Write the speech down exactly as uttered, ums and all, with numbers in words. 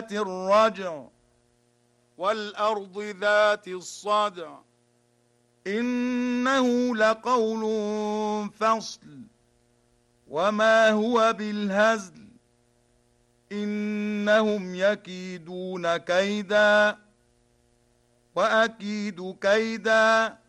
ذات الرجع والأرض ذات الصدع إنه لقول فصل وما هو بالهزل إنهم يكيدون كيدا وأكيد كيدا